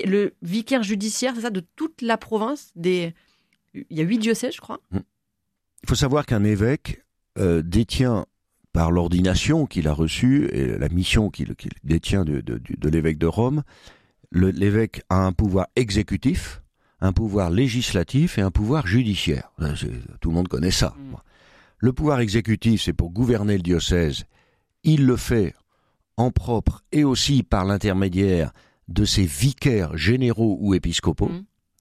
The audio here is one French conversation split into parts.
Le vicaire judiciaire, c'est ça, de toute la province il y a 8 diocèses, je crois. Il faut savoir qu'un évêque détient, par l'ordination qu'il a reçue et la mission qu'il détient de l'évêque de Rome, l'évêque a un pouvoir exécutif, un pouvoir législatif et un pouvoir judiciaire. Tout le monde connaît ça. Le pouvoir exécutif, c'est pour gouverner le diocèse. Il le fait en propre et aussi par l'intermédiaire de ses vicaires généraux ou épiscopaux.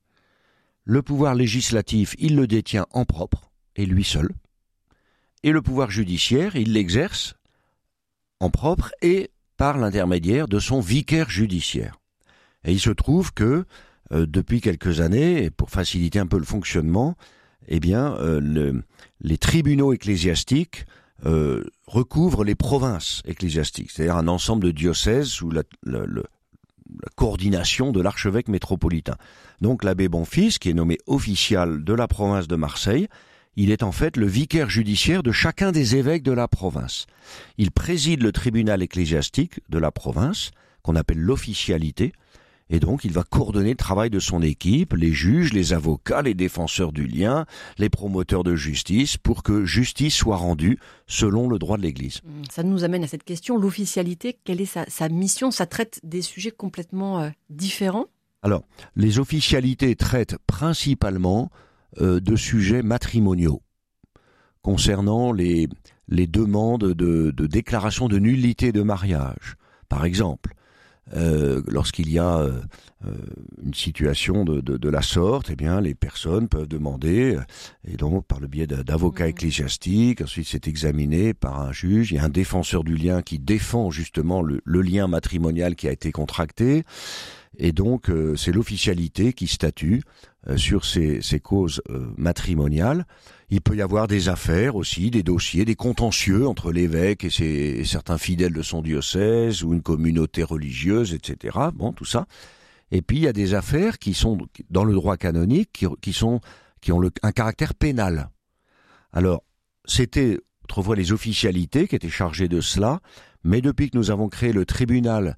Le pouvoir législatif, il le détient en propre, et lui seul. Et le pouvoir judiciaire, il l'exerce en propre et par l'intermédiaire de son vicaire judiciaire. Et il se trouve que, depuis quelques années, et pour faciliter un peu le fonctionnement, eh bien, les tribunaux ecclésiastiques recouvrent les provinces ecclésiastiques, c'est-à-dire un ensemble de diocèses sous la coordination de l'archevêque métropolitain. Donc l'abbé Bonfils, qui est nommé official de la province de Marseille, il est en fait le vicaire judiciaire de chacun des évêques de la province. Il préside le tribunal ecclésiastique de la province, qu'on appelle l'officialité, et donc il va coordonner le travail de son équipe, les juges, les avocats, les défenseurs du lien, les promoteurs de justice, pour que justice soit rendue selon le droit de l'Église. Ça nous amène à cette question, l'officialité, quelle est sa mission? Ça traite des sujets complètement différents? Alors, les officialités traitent principalement de sujets matrimoniaux, concernant les demandes de déclaration de nullité de mariage, par exemple. Lorsqu'il y a une situation de la sorte, eh bien, les personnes peuvent demander, et donc par le biais d'avocats ecclésiastiques, ensuite c'est examiné par un juge, il y a un défenseur du lien qui défend justement le lien matrimonial qui a été contracté, et donc c'est l'officialité qui statue sur ces causes matrimoniales. Il peut y avoir des affaires aussi, des dossiers, des contentieux entre l'évêque et certains fidèles de son diocèse ou une communauté religieuse, etc. Bon, tout ça. Et puis il y a des affaires qui sont dans le droit canonique, qui ont un caractère pénal. Alors, c'était autrefois les officialités qui étaient chargées de cela, mais depuis que nous avons créé le tribunal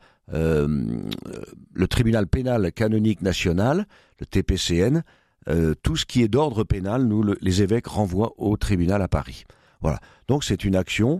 pénal canonique national, le TPCN, tout ce qui est d'ordre pénal, les évêques renvoient au tribunal à Paris. Voilà. Donc c'est une action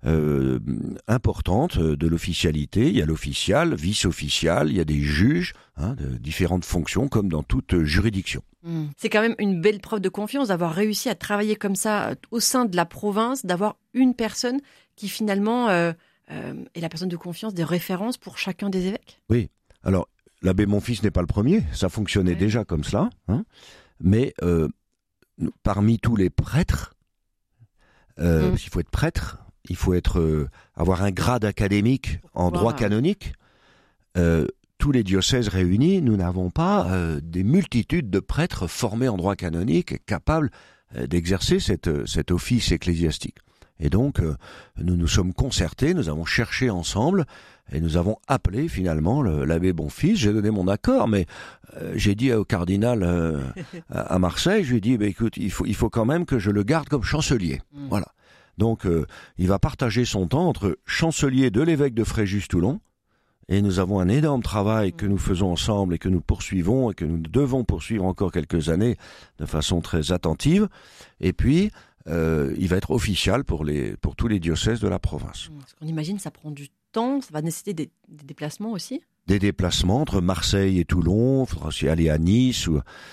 importante de l'officialité. Il y a l'official, vice-official, il y a des juges de différentes fonctions, comme dans toute juridiction. C'est quand même une belle preuve de confiance d'avoir réussi à travailler comme ça au sein de la province, d'avoir une personne qui finalement est la personne de confiance, des références pour chacun des évêques. Oui. Alors, l'abbé Bonfils n'est pas le premier, ça fonctionnait déjà comme cela, mais parmi tous les prêtres, parce qu'il faut être prêtre, il faut avoir un grade académique en droit canonique. Tous les diocèses réunis, nous n'avons pas des multitudes de prêtres formés en droit canonique capables d'exercer cet office ecclésiastique. Et donc, nous nous sommes concertés, nous avons cherché ensemble, et nous avons appelé finalement l'abbé Bonfils. J'ai donné mon accord, mais j'ai dit au cardinal à Marseille, je lui ai dit, écoute, il faut quand même que je le garde comme chancelier. Voilà. Donc, il va partager son temps entre chancelier de l'évêque de Fréjus-Toulon, et nous avons un énorme travail que nous faisons ensemble et que nous poursuivons et que nous devons poursuivre encore quelques années de façon très attentive. Et puis, il va être official pour tous les diocèses de la province. Parce qu'on imagine, ça prend du temps, ça va nécessiter des déplacements aussi. Des déplacements entre Marseille et Toulon, il faudra aussi aller à Nice,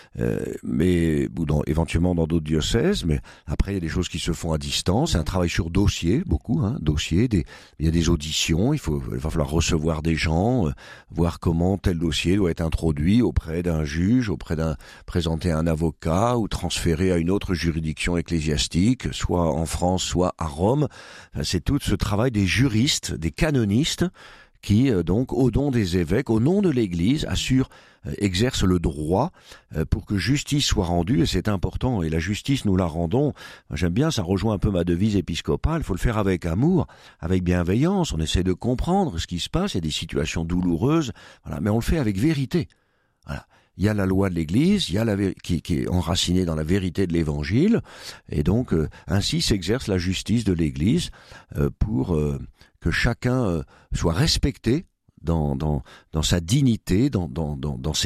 éventuellement dans d'autres diocèses, mais après il y a des choses qui se font à distance, c'est un travail sur dossier, beaucoup, il y a des auditions, il va falloir recevoir des gens, voir comment tel dossier doit être introduit auprès d'un juge, présenter à un avocat ou transféré à une autre juridiction ecclésiastique, soit en France, soit à Rome. C'est tout ce travail des juristes, des canonistes, qui, donc, au nom des évêques, au nom de l'Église, exerce le droit pour que justice soit rendue, et c'est important. Et la justice, nous la rendons, j'aime bien, ça rejoint un peu ma devise épiscopale, il faut le faire avec amour, avec bienveillance, on essaie de comprendre ce qui se passe, il y a des situations douloureuses, voilà, mais on le fait avec vérité. Voilà. Il y a la loi de l'Église, il y a qui est enracinée dans la vérité de l'Évangile, et donc ainsi s'exerce la justice de l'Église pour que chacun soit respecté dans sa dignité, dans ses